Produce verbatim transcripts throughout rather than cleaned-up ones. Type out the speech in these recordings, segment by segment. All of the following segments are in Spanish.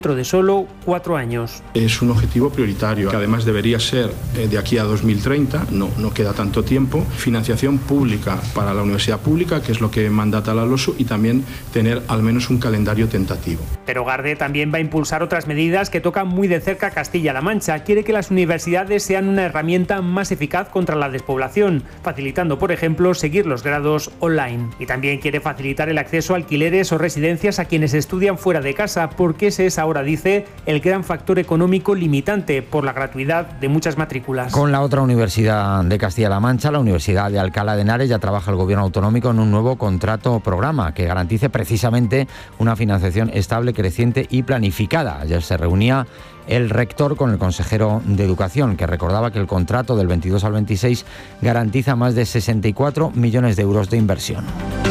dentro de solo cuatro años. Es un objetivo prioritario, que además debería ser eh, de aquí a dos mil treinta, no, no queda tanto tiempo, financiación pública para la universidad pública, que es lo que mandata la LOSU, y también tener al menos un calendario tentativo. Pero Garde también va a impulsar otras medidas que tocan muy de cerca a Castilla-La Mancha. Quiere que las universidades sean una herramienta más eficaz contra la despoblación, facilitando, por ejemplo, seguir los grados online. Y también quiere facilitar el acceso a alquileres o residencias a quienes estudian fuera de casa, porque ese es ahora, dice, el gran factor económico limitante por la gratuidad de muchas matrículas. Con la otra universidad de Castilla-La Mancha, la Universidad de Alcalá de Henares, ya trabaja el gobierno autonómico en un nuevo contrato programa que garantice precisamente una financiación estable, creciente y planificada. Ayer se reunía el rector con el consejero de Educación, que recordaba que el contrato del veintidós al veintiséis garantiza más de sesenta y cuatro millones de euros de inversión.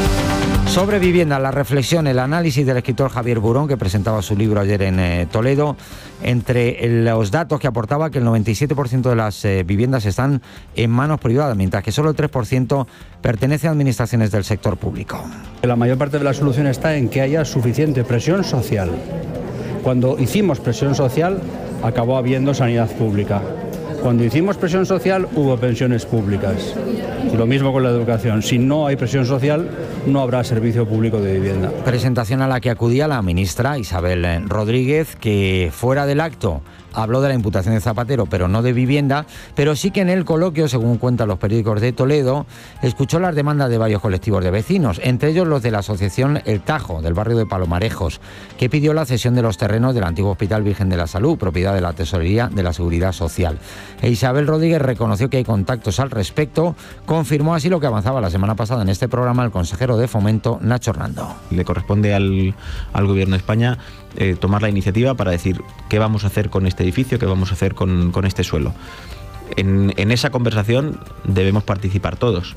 Sobre vivienda, la reflexión, el análisis del escritor Javier Burón, que presentaba su libro ayer en eh, Toledo, entre los datos que aportaba que el noventa y siete por ciento de las eh, viviendas están en manos privadas, mientras que solo el tres por ciento pertenece a administraciones del sector público. La mayor parte de la solución está en que haya suficiente presión social. Cuando hicimos presión social, acabó habiendo sanidad pública. Cuando hicimos presión social, hubo pensiones públicas. Y lo mismo con la educación. Si no hay presión social, no habrá servicio público de vivienda. Presentación a la que acudía la ministra Isabel Rodríguez, que fuera del acto habló de la imputación de Zapatero, pero no de vivienda, pero sí que en el coloquio, según cuentan los periódicos de Toledo, escuchó las demandas de varios colectivos de vecinos, entre ellos los de la asociación El Tajo, del barrio de Palomarejos, que pidió la cesión de los terrenos del antiguo Hospital Virgen de la Salud, propiedad de la Tesorería de la Seguridad Social. E Isabel Rodríguez reconoció que hay contactos al respecto, confirmó así lo que avanzaba la semana pasada en este programa el consejero de Fomento, Nacho Hernando. Le corresponde al, al Gobierno de España eh, tomar la iniciativa para decir qué vamos a hacer con este edificio, qué vamos a hacer con, con este suelo. En, en esa conversación debemos participar todos.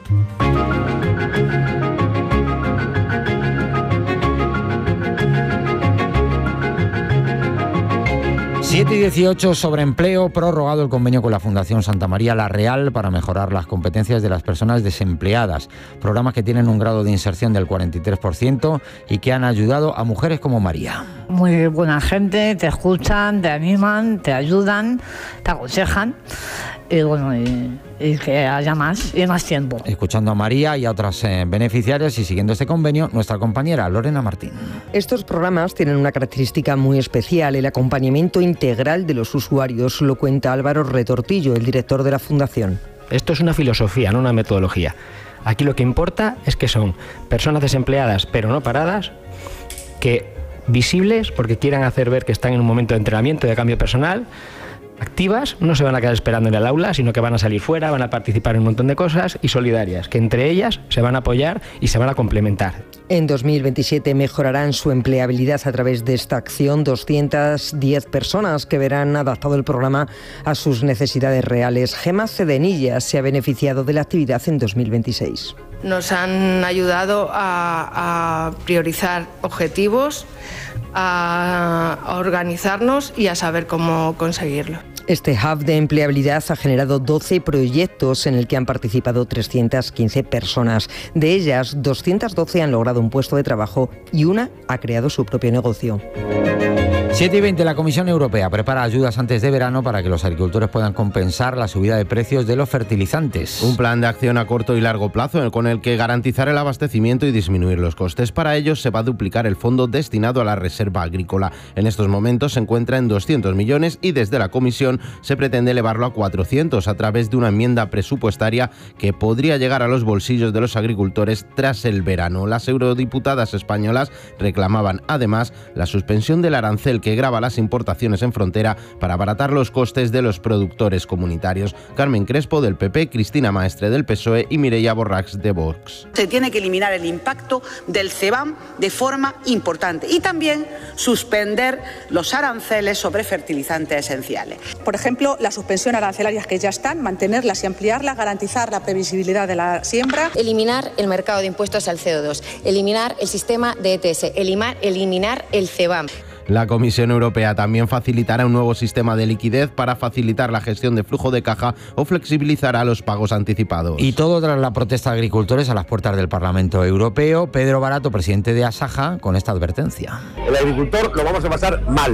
siete y dieciocho, sobre empleo, prorrogado el convenio con la Fundación Santa María La Real para mejorar las competencias de las personas desempleadas. Programas que tienen un grado de inserción del cuarenta y tres por ciento y que han ayudado a mujeres como María. Muy buena gente, te escuchan, te animan, te ayudan, te aconsejan. Y bueno, y, y que haya más y más tiempo. Escuchando a María y a otras eh, beneficiarias y siguiendo este convenio, nuestra compañera Lorena Martín. Estos programas tienen una característica muy especial, el acompañamiento integral de los usuarios, lo cuenta Álvaro Retortillo, el director de la Fundación. Esto es una filosofía, no una metodología. Aquí lo que importa es que son personas desempleadas, pero no paradas, que visibles porque quieran hacer ver que están en un momento de entrenamiento, de cambio personal, activas, no se van a quedar esperando en el aula, sino que van a salir fuera, van a participar en un montón de cosas, y solidarias, que entre ellas se van a apoyar y se van a complementar. En dos mil veintisiete mejorarán su empleabilidad a través de esta acción doscientas diez personas que verán adaptado el programa a sus necesidades reales. Gemma Cedenilla se ha beneficiado de la actividad en dos mil veintiséis. Nos han ayudado a, a priorizar objetivos, a, a organizarnos y a saber cómo conseguirlo. Este hub de empleabilidad ha generado doce proyectos en el que han participado trescientas quince personas. De ellas, doscientas doce han logrado un puesto de trabajo y una ha creado su propio negocio. siete y veinte, la Comisión Europea prepara ayudas antes de verano para que los agricultores puedan compensar la subida de precios de los fertilizantes. Un plan de acción a corto y largo plazo con el que garantizar el abastecimiento y disminuir los costes. Para ello se va a duplicar el fondo destinado a la reserva agrícola. En estos momentos se encuentra en doscientos millones y desde la Comisión se pretende elevarlo a cuatrocientos a través de una enmienda presupuestaria que podría llegar a los bolsillos de los agricultores tras el verano. Las eurodiputadas españolas reclamaban además la suspensión del arancel que grava las importaciones en frontera para abaratar los costes de los productores comunitarios. Carmen Crespo del P P, Cristina Maestre del P S O E y Mireia Borrachs de Vox. Se tiene que eliminar el impacto del CEBAM de forma importante y también suspender los aranceles sobre fertilizantes esenciales. Por ejemplo, la suspensión arancelaria que ya están, mantenerlas y ampliarlas, garantizar la previsibilidad de la siembra. Eliminar el mercado de impuestos al C O dos, eliminar el sistema de E T S, eliminar, eliminar el CEBAM. La Comisión Europea también facilitará un nuevo sistema de liquidez para facilitar la gestión de flujo de caja o flexibilizará los pagos anticipados. Y todo tras la protesta de agricultores a las puertas del Parlamento Europeo. Pedro Barato, presidente de Asaja, con esta advertencia. El agricultor lo vamos a pasar mal.